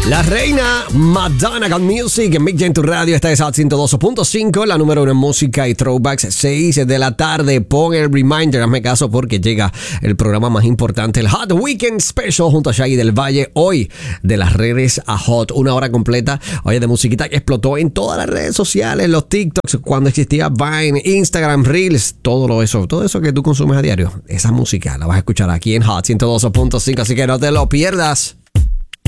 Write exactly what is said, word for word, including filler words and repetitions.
La reina Madonna con Music en Mix en tu radio. Esta es Hot ciento dos punto cinco, la número uno en música y throwbacks. Seis de la tarde. Pon el reminder, hazme caso porque llega el programa más importante, el Hot Weekend Special junto a Shaggy del Valle. Hoy de las redes a Hot, una hora completa. Oye, de musiquita que explotó en todas las redes sociales, los TikToks, cuando existía Vine, Instagram, Reels, todo lo eso, todo eso que tú consumes a diario. Esa música la vas a escuchar aquí en Hot ciento dos punto cinco, así que no te lo pierdas.